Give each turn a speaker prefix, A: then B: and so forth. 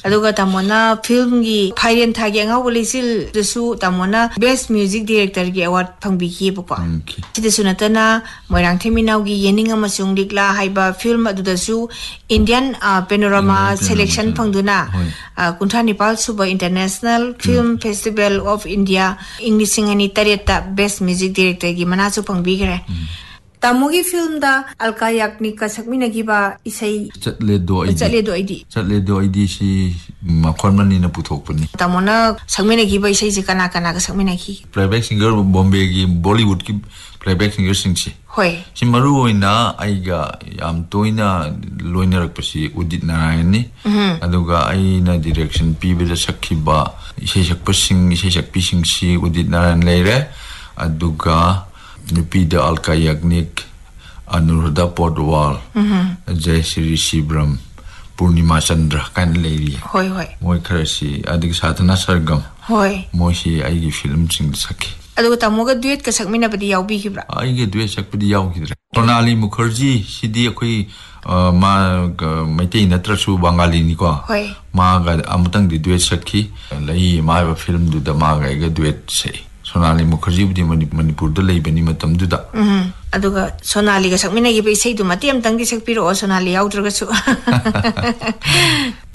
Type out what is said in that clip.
A: aduga tamona film gi Phairen Thagi angau lisil desu tamona best music director gi award phangbi ki boko sida sunatana moirang theminau gi yening amasung likla haiba film adudasu Indian panorama selection phangduna kunthra nepal suba international film festival of India English ngani tareta best music director gi manasu phangbi gare tamugi film da Alka Yagnik ka sakmina giba isai
B: chatle do id si makhonmani na puthokpani
A: tamona sakmina giba isai je kana kana ka sakmina ki
B: playback singer Bombay gi Bollywood ki playback singer singchi
A: hoi
B: si maru oina aiga yam toina loinerak pasi Udit Narayan ni aduga aina direction pibida sakhiba isai sakpa sing isai sakpi sing si Udit Narayan leire aduga Nupida Alka Yagnik, Anuradha Podwal, Jai Shri Shibram, Purnima Chandra, kan lady.
A: Hoi.
B: Moi karasi, adik Satana Sargam.
A: Hoi.
B: Moi si aigi film sing saki.
A: Aduga tamuga duet ka sakmina padi yaubi kibra.
B: Aigi duet sakpadi yau kidra. Sonali Mukherjee, sidi akoi ma maitei natrasu Bangali ni ko.
A: Hoi.
B: Ma ga amutang di duet sakhi, lai ma ba film du da ma ga ga duet sei. Sonali Mukherjee budi Manipur da lay bani matam duda.
A: Aduga Sonali ga sakmina gi be sei du mati am tang di sakpiro Sonali yaudra ga su.